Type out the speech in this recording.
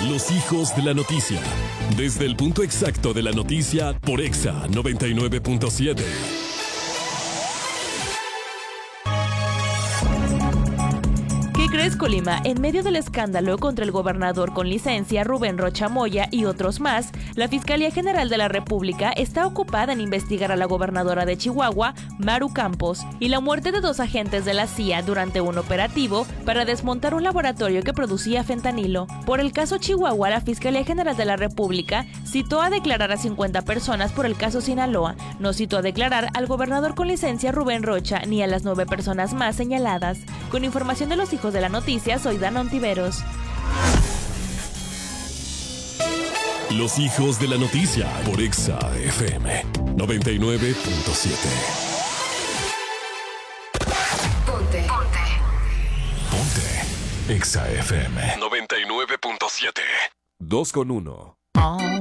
Los hijos de la noticia. Desde el punto exacto de la noticia por Exa 99.7. ¿Qué crees, Colima? En medio del escándalo contra el gobernador con licencia, Rubén Rocha Moya, y otros más, la Fiscalía General de la República está ocupada en investigar a la gobernadora de Chihuahua, Maru Campos, y la muerte de 2 agentes de la CIA durante un operativo para desmontar un laboratorio que producía fentanilo. Por el caso Chihuahua, la Fiscalía General de la República citó a declarar a 50 personas por el caso Sinaloa. No citó a declarar al gobernador con licencia Rubén Rocha ni a las 9 personas más señaladas. Con información de los hijos de la noticia, soy Dan Ontiveros. Los hijos de la noticia por Exa FM 99.7. Ponte. Exa FM 99.7. 2 con 1.